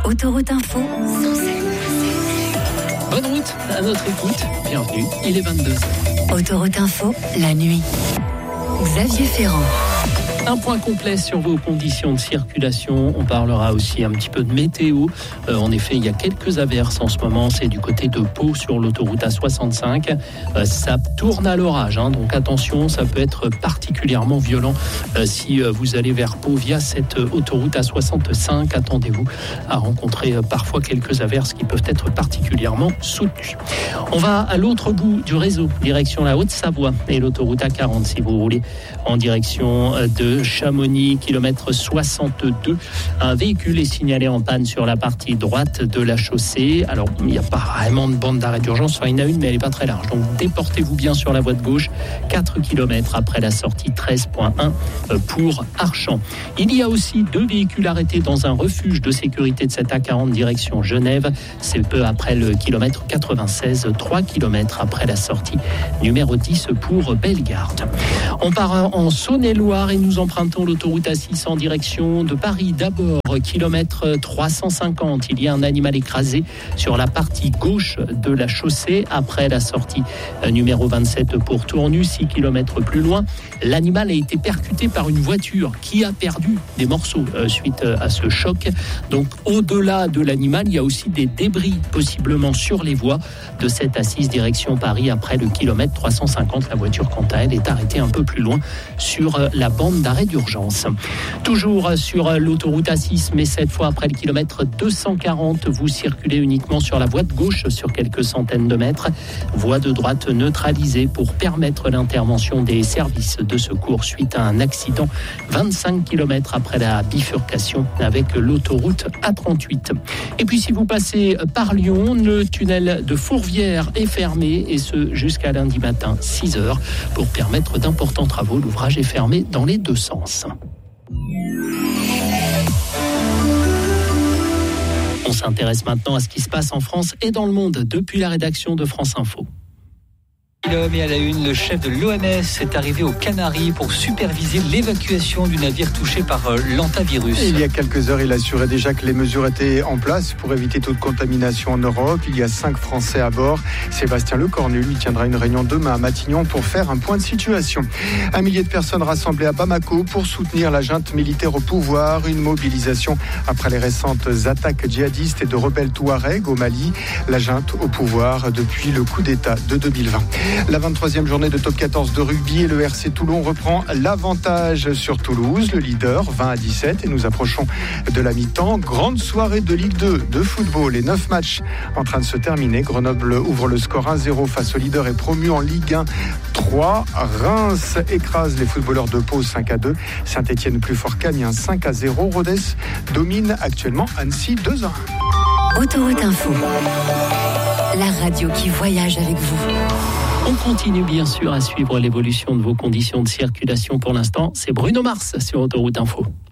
Autoroute Info. Bonne route à notre écoute. Bienvenue, il est 22h. Autoroute Info, la nuit. Xavier Ferrand. Un point complet sur vos conditions de circulation. On parlera aussi un petit peu de météo. En effet, il y a quelques averses en ce moment. C'est du côté de Pau sur l'autoroute A65. Ça tourne à l'orage, donc attention, ça peut être particulièrement violent si vous allez vers Pau via cette autoroute A65. Attendez-vous à rencontrer parfois quelques averses qui peuvent être particulièrement soutenues. On va à l'autre bout du réseau, direction la Haute-Savoie et l'autoroute A40 si vous roulez en direction de Chamonix, kilomètre 62. Un véhicule est signalé en panne sur la partie droite de la chaussée. Alors, il n'y a pas vraiment de bande d'arrêt d'urgence. Enfin, il y en a une, mais elle n'est pas très large. Donc, déportez-vous bien sur la voie de gauche. 4 km après la sortie 13.1 pour Archamps. Il y a aussi 2 véhicules arrêtés dans un refuge de sécurité de cette A40 direction Genève. C'est peu après le kilomètre 96, 3 km après la sortie numéro 10 pour Bellegarde. On part en Saône-et-Loire et nous empruntons l'autoroute A6 en direction de Paris. D'abord, kilomètre 350, il y a un animal écrasé sur la partie gauche de la chaussée après la sortie numéro 27 pour Tournu. 6 km plus loin, l'animal a été percuté par une voiture qui a perdu des morceaux suite à ce choc. Donc au-delà de l'animal, il y a aussi des débris possiblement sur les voies de cette A6 direction Paris après le kilomètre 350. La voiture, quant à elle, est arrêtée un peu plus loin sur la bande d'arrêt d'urgence. Toujours sur l'autoroute A6, mais cette fois après le kilomètre 240, vous circulez uniquement sur la voie de gauche sur quelques centaines de mètres. Voie de droite neutralisée pour permettre l'intervention des services de secours suite à un accident. 25 km après la bifurcation avec l'autoroute A38. Et puis si vous passez par Lyon, le tunnel de Fourvière est fermé et ce jusqu'à lundi matin 6h pour permettre d'importants travaux. L'ouvrage est fermé dans les deux sens. On s'intéresse maintenant à ce qui se passe en France et dans le monde depuis la rédaction de France Info. Et à la une, le chef de l'OMS est arrivé aux Canaries pour superviser l'évacuation du navire touché par l'hantavirus. Il y a quelques heures, il assurait déjà que les mesures étaient en place pour éviter toute contamination en Europe. Il y a 5 Français à bord. Sébastien Lecornu lui tiendra une réunion demain à Matignon pour faire un point de situation. 1 millier de personnes rassemblées à Bamako pour soutenir la junte militaire au pouvoir. Une mobilisation après les récentes attaques djihadistes et de rebelles touaregs au Mali. La junte au pouvoir depuis le coup d'État de 2020. La 23e journée de top 14 de rugby et le RC Toulon reprend l'avantage sur Toulouse, le leader 20-17 et nous approchons de la mi-temps. Grande soirée de Ligue 2 de football, les 9 matchs en train de se terminer. Grenoble ouvre le score 1-0 face au leader et promu en Ligue 1 3. Reims écrase les footballeurs de Pau 5-2. Saint-Etienne plus fort qu'Amiens 5-0. Rodez domine actuellement Annecy 2-1. Autoroute Info, la radio qui voyage avec vous. On continue bien sûr à suivre l'évolution de vos conditions de circulation. Pour l'instant, c'est Bruno Mars sur Autoroute Info.